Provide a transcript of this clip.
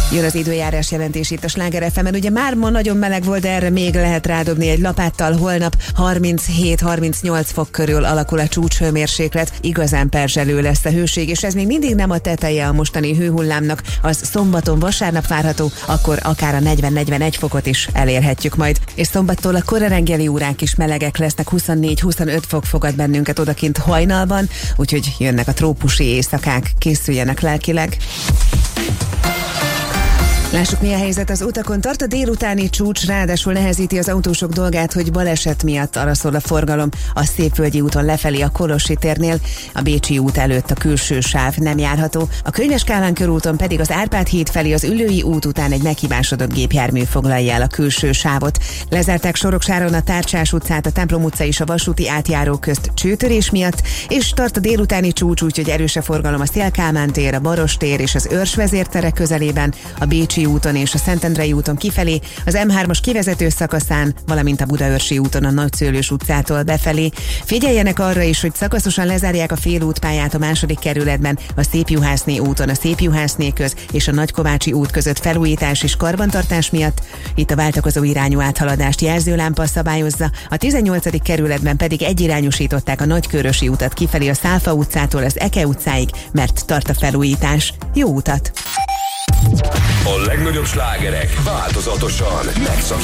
Jön az időjárás jelentés itt a Sláger FM-en. Ugye már ma nagyon meleg volt, de erre még lehet rádobni egy lapáttal. Holnap 37-38 fok körül alakul a csúcshőmérséklet. Igazán perzselő lesz a hőség, és ez még mindig nem a teteje a mostani hőhullámnak. Az szombaton, vasárnap várható, akkor akár a 40-41 fokot is elérhetjük majd. És szombattól a kora reggeli órák is melegek lesznek, 24-25 fok fogad bennünket odakint hajnalban, úgyhogy jönnek a trópusi éjszakák, készüljenek lelkileg. Lássuk, mi a helyzet az utakon. Tart a délutáni csúcs, ráadásul nehezíti az autósok dolgát, hogy baleset miatt arra szól a forgalom a Szépvölgyi úton lefelé a Kolossi térnél, a Bécsi út előtt a külső sáv nem járható, a Könyves Kálmán körúton pedig az Árpád híd felé az Üllői út után egy meghibásodott gépjármű foglalja el a külső sávot. Lezárták Soroksáron a Tárcsás utcát, a Templom utca és a vasúti átjáró közt csőtörés miatt, és tart a délutáni csúcs, úgyhogy erős a forgalom a Széll-Kálmán tér, a Baros tér és az Őrs vezértere közelében, a Bécsi úton és a Szentendrei úton kifelé, az M3-as kivezető szakaszán, valamint a Budaörsi úton a Nagyszőlős utcától befelé. Figyeljenek arra is, hogy szakaszosan lezárják a félútpályát a második kerületben, a Szépjuhászné úton a Szépjuhászné köz és a Nagykovácsi út között felújítás és karbantartás miatt. Itt a váltakozó irányú áthaladást jelzőlámpa szabályozza, a 18. kerületben pedig egyirányosították a Nagykörösi utat kifelé a Szálfa utcától az Eke utcáig, mert tart a felújítás. Jó utat! A legnagyobb slágerek változatosan megszakítják